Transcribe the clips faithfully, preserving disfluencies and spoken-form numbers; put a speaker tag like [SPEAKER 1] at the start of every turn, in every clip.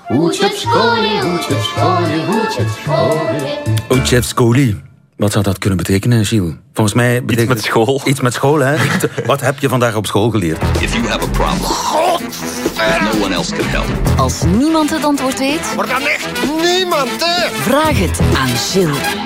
[SPEAKER 1] Uchevskoli, Uchevskoli, Uchevskoli.
[SPEAKER 2] Uchevskoli. Wat zou dat kunnen betekenen, Gilles? Volgens mij betekent
[SPEAKER 3] iets met school.
[SPEAKER 2] Iets met school, hè? Wat heb je vandaag op school geleerd?
[SPEAKER 4] If you have a problem, God, no one else can help.
[SPEAKER 5] Als niemand het antwoord weet,
[SPEAKER 1] Maar dan echt niemand, hè?
[SPEAKER 5] vraag het aan Gilles.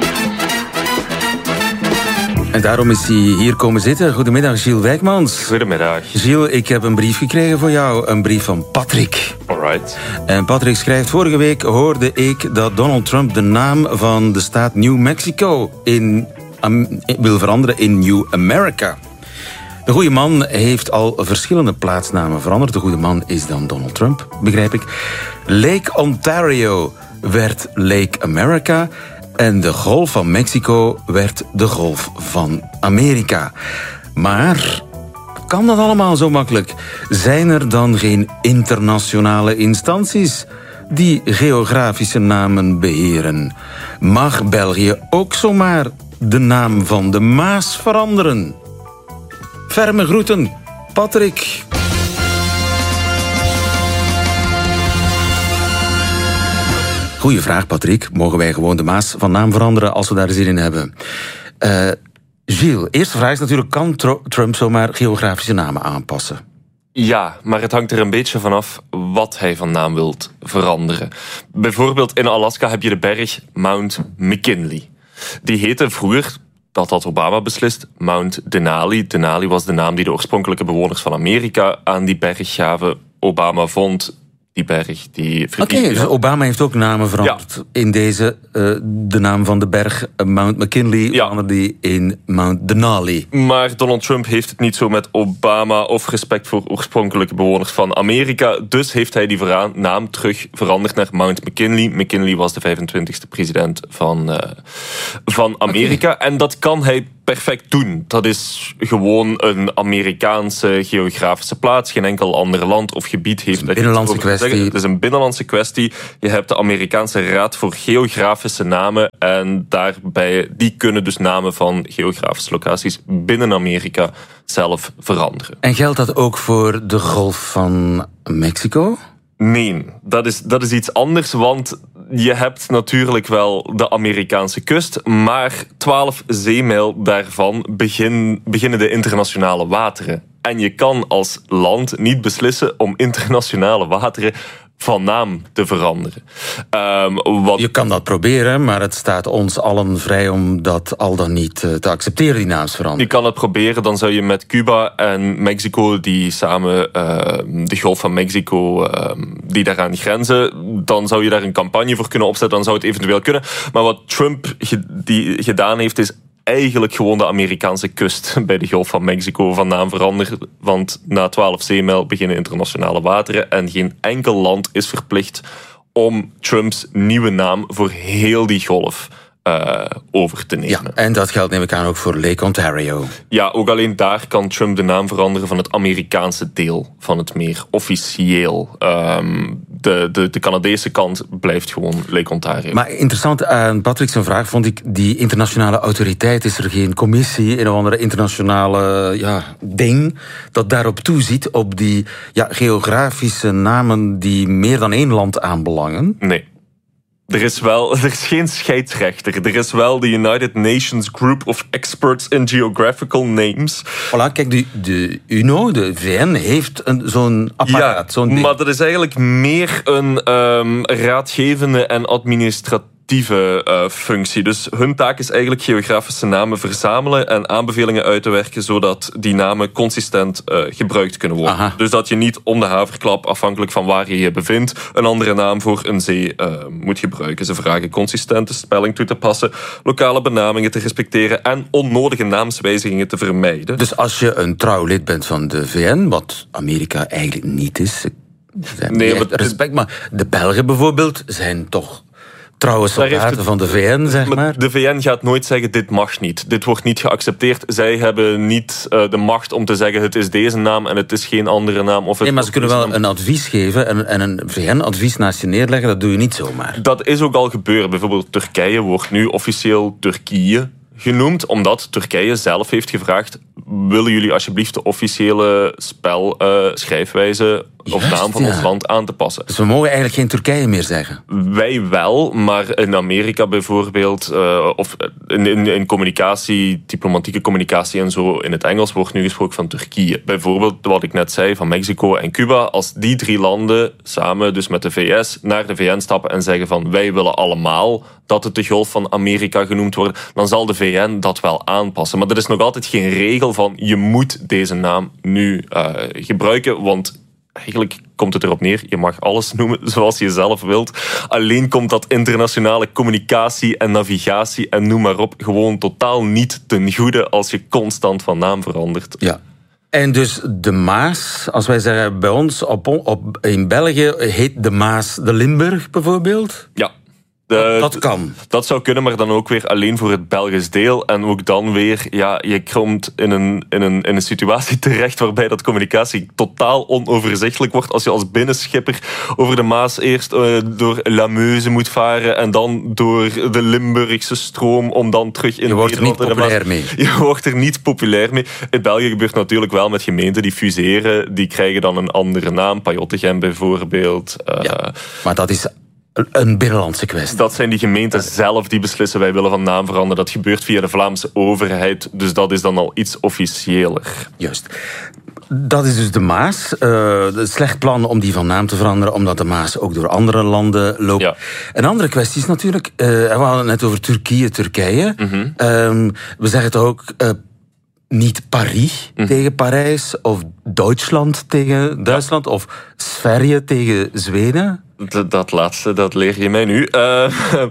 [SPEAKER 2] En daarom is hij hier komen zitten. Goedemiddag, Gilles Wijkmans.
[SPEAKER 3] Goedemiddag.
[SPEAKER 2] Gilles, ik heb een brief gekregen voor jou. Een brief van Patrick.
[SPEAKER 3] Alright.
[SPEAKER 2] En Patrick schrijft... Vorige week hoorde ik dat Donald Trump de naam van de staat New Mexico in, um, wil veranderen in New America. De goede man heeft al verschillende plaatsnamen veranderd. De goede man is dan Donald Trump, begrijp ik. Lake Ontario werd Lake America... En de Golf van Mexico werd de Golf van Amerika. Maar kan dat allemaal zo makkelijk? Zijn er dan geen internationale instanties die geografische namen beheren? Mag België ook zomaar de naam van de Maas veranderen? Ferme groeten, Patrick. Goeie vraag, Patrick. Mogen wij gewoon de Maas van naam veranderen als we daar zin in hebben? Uh, Gilles, eerste vraag is natuurlijk... kan Trump zomaar geografische namen aanpassen?
[SPEAKER 3] Ja, maar het hangt er een beetje vanaf wat hij van naam wilt veranderen. Bijvoorbeeld in Alaska heb je de berg Mount McKinley. Die heette vroeger, dat had Obama beslist, Mount Denali. Denali was de naam die de oorspronkelijke bewoners van Amerika aan die berg gaven. Obama vond... die berg, die...
[SPEAKER 2] Oké, okay, dus Obama heeft ook namen veranderd. Ja. In deze, uh, de naam van de berg uh, Mount McKinley... Ja. veranderde die in Mount Denali.
[SPEAKER 3] Maar Donald Trump heeft het niet zo met Obama... of respect voor oorspronkelijke bewoners van Amerika. Dus heeft hij die vera- naam terug veranderd naar Mount McKinley. McKinley was de vijfentwintigste president van, uh, van Amerika. Okay. En dat kan hij perfect doen. Dat is gewoon een Amerikaanse geografische plaats. Geen enkel ander land of gebied heeft...
[SPEAKER 2] Het is een binnenlandse kwestie.
[SPEAKER 3] Het is een binnenlandse kwestie. Je hebt de Amerikaanse Raad voor Geografische Namen. En daarbij, die kunnen dus namen van geografische locaties binnen Amerika zelf veranderen.
[SPEAKER 2] En geldt dat ook voor de Golf van Mexico?
[SPEAKER 3] Nee, dat is, dat is iets anders, want je hebt natuurlijk wel de Amerikaanse kust, maar twaalf zeemijl daarvan begin, beginnen de internationale wateren. En je kan als land niet beslissen om internationale wateren van naam te veranderen. Um, wat...
[SPEAKER 2] Je kan dat proberen, maar het staat ons allen vrij om dat al dan niet te accepteren, die naamsverandering.
[SPEAKER 3] Je kan het proberen, dan zou je met Cuba en Mexico, die samen uh, de Golf van Mexico, uh, die daaraan grenzen, dan zou je daar een campagne voor kunnen opzetten, dan zou het eventueel kunnen. Maar wat Trump ge- die gedaan heeft, is eigenlijk gewoon de Amerikaanse kust bij de Golf van Mexico van naam veranderen. Want na twaalf zeemijl beginnen internationale wateren en geen enkel land is verplicht om Trumps nieuwe naam voor heel die golf uh, over te nemen.
[SPEAKER 2] Ja, en dat geldt neem ik aan ook voor Lake Ontario.
[SPEAKER 3] Ja, ook alleen daar kan Trump de naam veranderen van het Amerikaanse deel van het meer officieel. Um, de, de, de Canadese kant blijft gewoon Lake Ontario.
[SPEAKER 2] Maar interessant aan Patrick zijn vraag vond ik, die internationale autoriteit, is er geen commissie, een of andere internationale ja, ding dat daarop toeziet, op die ja, geografische namen die meer dan één land aanbelangen?
[SPEAKER 3] Nee. Er is wel, er is geen scheidsrechter. Er is wel de United Nations Group of Experts in Geographical Names.
[SPEAKER 2] Voilà, kijk, de, de U N O, de V N, heeft een, zo'n apparaat.
[SPEAKER 3] Ja,
[SPEAKER 2] zo'n ding.
[SPEAKER 3] Maar dat is eigenlijk meer een um, raadgevende en administratieve uh, functie. Dus hun taak is eigenlijk geografische namen verzamelen en aanbevelingen uit te werken, zodat die namen consistent uh, gebruikt kunnen worden. Aha. Dus dat je niet om de haverklap, afhankelijk van waar je je bevindt, een andere naam voor een zee uh, moet gebruiken. Ze vragen consistente spelling toe te passen, lokale benamingen te respecteren en onnodige naamswijzigingen te vermijden.
[SPEAKER 2] Dus als je een trouw lid bent van de V N, wat Amerika eigenlijk niet is, nee, maar respect, maar de Belgen bijvoorbeeld zijn toch trouwe soldaten het, van de V N, zeg maar.
[SPEAKER 3] De V N gaat nooit zeggen, dit mag niet. Dit wordt niet geaccepteerd. Zij hebben niet uh, de macht om te zeggen, het is deze naam en het is geen andere naam. Of het
[SPEAKER 2] nee, maar ze kunnen wel naam. een advies geven en, en een V N-advies naast je neerleggen. Dat doe je niet zomaar.
[SPEAKER 3] Dat is ook al gebeurd. Bijvoorbeeld Turkije wordt nu officieel Turkije genoemd, omdat Turkije zelf heeft gevraagd, willen jullie alsjeblieft de officiële spel, uh, schrijfwijze of
[SPEAKER 2] Juist,
[SPEAKER 3] naam van
[SPEAKER 2] ja.
[SPEAKER 3] ons land aan te passen.
[SPEAKER 2] Dus we mogen eigenlijk geen Turkije meer zeggen.
[SPEAKER 3] Wij wel, maar in Amerika bijvoorbeeld, uh, of in, in, in communicatie, diplomatieke communicatie en zo, in het Engels wordt nu gesproken van Turkije. Bijvoorbeeld, wat ik net zei, van Mexico en Cuba. Als die drie landen samen, dus met de V S, naar de V N stappen en zeggen van wij willen allemaal dat het de Golf van Amerika genoemd wordt, dan zal de V N dat wel aanpassen. Maar er is nog altijd geen regel van je moet deze naam nu uh, gebruiken, want eigenlijk komt het erop neer, je mag alles noemen zoals je zelf wilt. Alleen komt dat internationale communicatie en navigatie en noem maar op gewoon totaal niet ten goede als je constant van naam verandert.
[SPEAKER 2] Ja. En dus de Maas, als wij zeggen bij ons op, op, in België, heet de Maas de Limburg bijvoorbeeld?
[SPEAKER 3] Ja. De,
[SPEAKER 2] dat kan.
[SPEAKER 3] Dat zou kunnen, maar dan ook weer alleen voor het Belgisch deel. En ook dan weer, ja, je komt in een, in een, in een situatie terecht waarbij dat communicatie totaal onoverzichtelijk wordt. Als je als binnenschipper over de Maas eerst uh, door La Meuse moet varen en dan door de Limburgse stroom om dan terug in
[SPEAKER 2] Je wordt er niet
[SPEAKER 3] Nederland
[SPEAKER 2] populair mee.
[SPEAKER 3] Je wordt er niet populair mee. In België gebeurt natuurlijk wel met gemeenten die fuseren. Die krijgen dan een andere naam. Pajottegem bijvoorbeeld. Uh,
[SPEAKER 2] Ja, maar dat is een binnenlandse kwestie.
[SPEAKER 3] Dat zijn die gemeenten zelf die beslissen wij willen van naam veranderen. Dat gebeurt via de Vlaamse overheid. Dus dat is dan al iets officiëler.
[SPEAKER 2] Juist. Dat is dus de Maas. Uh, het slecht plan om die van naam te veranderen, omdat de Maas ook door andere landen loopt.
[SPEAKER 3] Ja.
[SPEAKER 2] Een andere kwestie is natuurlijk, uh, we hadden het net over Turkije, Turkije.
[SPEAKER 3] Mm-hmm.
[SPEAKER 2] Um, we zeggen toch ook uh, niet Paris mm. tegen Parijs, of Duitsland tegen Duitsland, ja. of Sverige tegen Zweden.
[SPEAKER 3] Dat, dat laatste, dat leer je mij nu. Uh,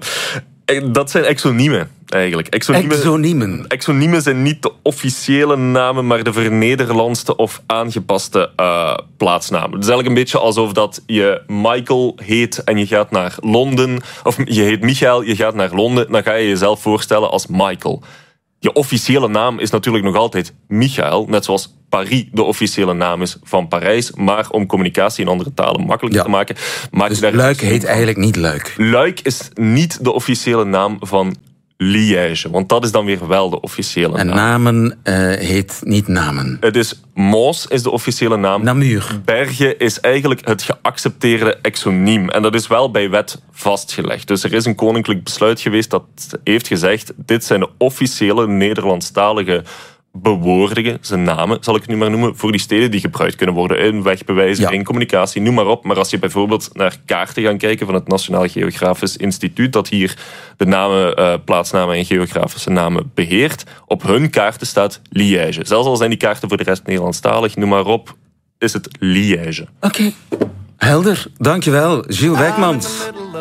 [SPEAKER 3] dat zijn exoniemen, eigenlijk. Exoniemen,
[SPEAKER 2] exoniemen.
[SPEAKER 3] Exoniemen zijn niet de officiële namen, maar de vernederlandste of aangepaste uh, plaatsnamen. Het is eigenlijk een beetje alsof dat je Michael heet en je gaat naar Londen. Of je heet Michael, je gaat naar Londen. Dan ga je jezelf voorstellen als Michael. Je officiële naam is natuurlijk nog altijd Michael, net zoals Paris de officiële naam is van Parijs, maar om communicatie in andere talen makkelijker
[SPEAKER 2] ja.
[SPEAKER 3] te maken. Maak
[SPEAKER 2] dus
[SPEAKER 3] je daar
[SPEAKER 2] Luik heet eigenlijk niet Luik.
[SPEAKER 3] Luik is niet de officiële naam van Liège, want dat is dan weer wel de officiële
[SPEAKER 2] en
[SPEAKER 3] naam.
[SPEAKER 2] En Namen uh, heet niet Namen.
[SPEAKER 3] Het is Mons is de officiële naam.
[SPEAKER 2] Namur.
[SPEAKER 3] Bergen is eigenlijk het geaccepteerde exoniem. En dat is wel bij wet vastgelegd. Dus er is een koninklijk besluit geweest dat heeft gezegd, dit zijn de officiële Nederlandstalige bewoordingen, zijn namen, zal ik het nu maar noemen, voor die steden die gebruikt kunnen worden in wegbewijzen,
[SPEAKER 2] ja.
[SPEAKER 3] in communicatie, noem maar op. Maar als je bijvoorbeeld naar kaarten gaat kijken van het Nationaal Geografisch Instituut, dat hier de namen, uh, plaatsnamen en geografische namen beheert, op hun kaarten staat Liège. Zelfs al zijn die kaarten voor de rest Nederlandstalig, noem maar op, is het Liège.
[SPEAKER 2] Oké. Okay. Helder. Dankjewel, Gilles Wijkmans.